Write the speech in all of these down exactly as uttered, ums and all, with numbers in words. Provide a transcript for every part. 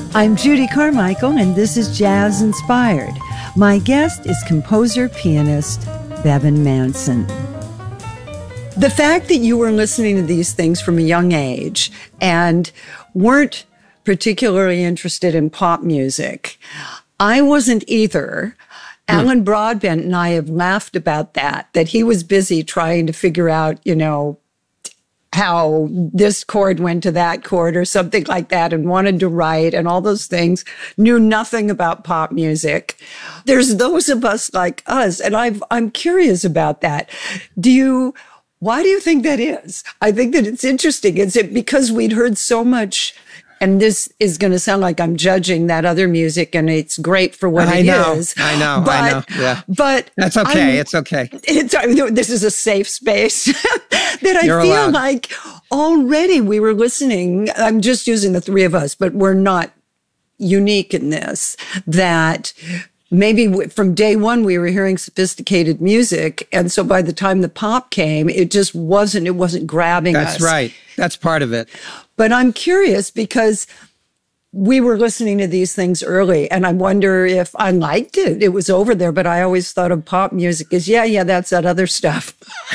I'm Judy Carmichael, and this is Jazz Inspired. My guest is composer-pianist Bevan Manson. The fact that you were listening to these things from a young age and weren't particularly interested in pop music, I wasn't either. Hmm. Alan Broadbent and I have laughed about that, that he was busy trying to figure out, you know, how this chord went to that chord or something like that and wanted to write and all those things, knew nothing about pop music. There's those of us like us, and I've, I'm curious about that. Do you, why do you think that is? I think that it's interesting. Is it because we'd heard so much, and this is going to sound like I'm judging that other music, and it's great for what I it know, is. I know, but, I know. Yeah, but that's okay. I'm, it's okay. It's, this is a safe space that I You're feel allowed. like already we were listening. I'm just using the three of us, but we're not unique in this, that maybe from day one, we were hearing sophisticated music. And so by the time the pop came, it just wasn't, it wasn't grabbing us. That's right. That's part of it. But I'm curious because we were listening to these things early, and I wonder if I liked it. It was over there, but I always thought of pop music as, yeah, yeah, that's that other stuff.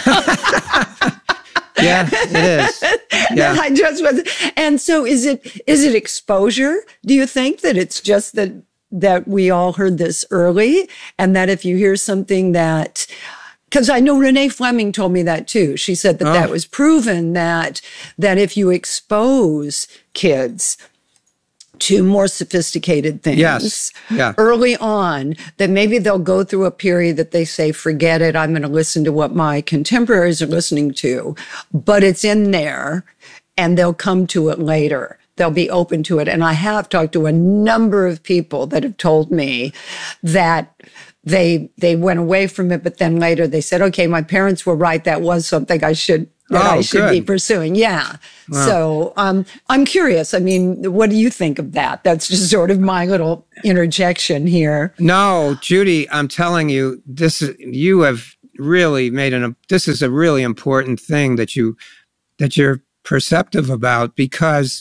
Yeah, it is. Yeah. I just was. And so is it, is it exposure? Do you think that it's just that, that we all heard this early, and that if you hear something that, because I know Renee Fleming told me that too. She said that oh. that was proven that, that if you expose kids to more sophisticated things yes. yeah. early on, that maybe they'll go through a period that they say, forget it, I'm going to listen to what my contemporaries are listening to, but it's in there and they'll come to it later. They'll be open to it. And I have talked to a number of people that have told me that they they went away from it, but then later they said, okay, my parents were right. That was something I should that oh, I should good. be pursuing. Yeah. Wow. So um, I'm curious. I mean, what do you think of that? That's just sort of my little interjection here. No, Judy, I'm telling you, this is, you have really made an, this is a really important thing that you, that you're perceptive about, because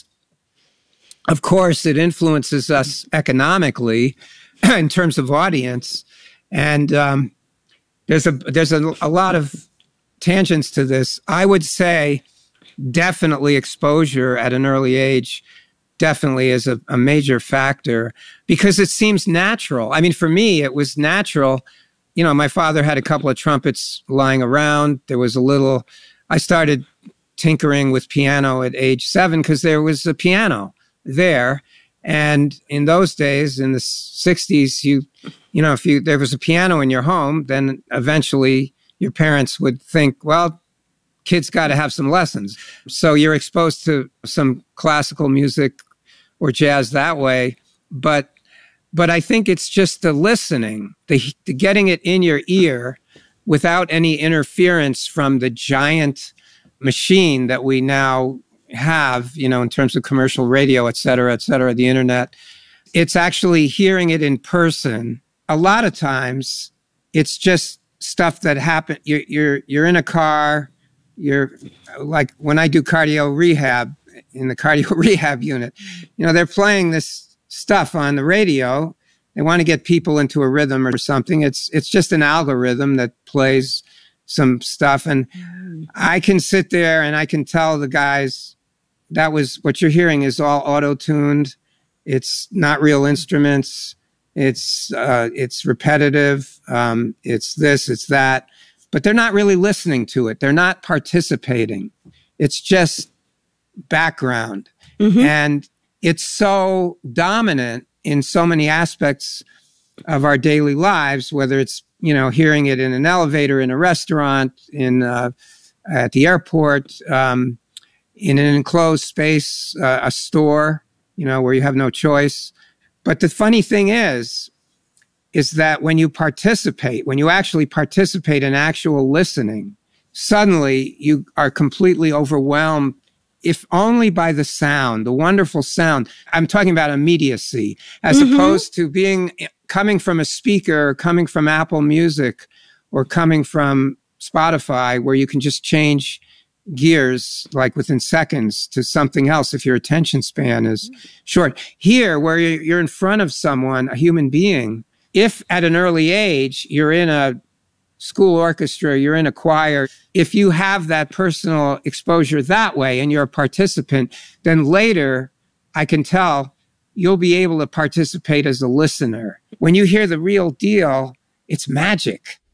of course it influences us economically in terms of audience. And um, there's a there's a, a lot of tangents to this. I would say definitely exposure at an early age definitely is a, a major factor, because it seems natural. I mean, for me, it was natural. You know, my father had a couple of trumpets lying around. There was a little, I started tinkering with piano at age seven because there was a piano there. And in those days, in the sixties, you, you know, if you, there was a piano in your home, then eventually your parents would think, well, kids got to have some lessons. So you're exposed to some classical music or jazz that way. But, but I think it's just the listening, the, the getting it in your ear without any interference from the giant machine that we now have, you know, in terms of commercial radio, et cetera, et cetera, the internet. It's actually hearing it in person. A lot of times it's just stuff that happened. You're, you're, you're in a car. You're like, when I do cardio rehab in the cardio rehab unit, you know, they're playing this stuff on the radio. They want to get people into a rhythm or something. It's, it's just an algorithm that plays some stuff. And I can sit there and I can tell the guys, that was what you're hearing is all auto-tuned. It's not real instruments. It's, uh, it's repetitive. Um, it's this, it's that, but they're not really listening to it. They're not participating. It's just background. Mm-hmm. And it's so dominant in so many aspects of our daily lives, whether it's, you know, hearing it in an elevator, in a restaurant, in, uh, at the airport, um, in an enclosed space, uh, a store, you know, where you have no choice. But the funny thing is, is that when you participate, when you actually participate in actual listening, suddenly you are completely overwhelmed, if only by the sound, the wonderful sound. I'm talking about immediacy, as mm-hmm. opposed to being, coming from a speaker, or coming from Apple Music, or coming from Spotify, where you can just change gears like within seconds to something else if your attention span is short. Here, where you're in front of someone, a human being, if at an early age you're in a school orchestra, you're in a choir, if you have that personal exposure that way and you're a participant, then later, I can tell, you'll be able to participate as a listener. When you hear the real deal, it's magic.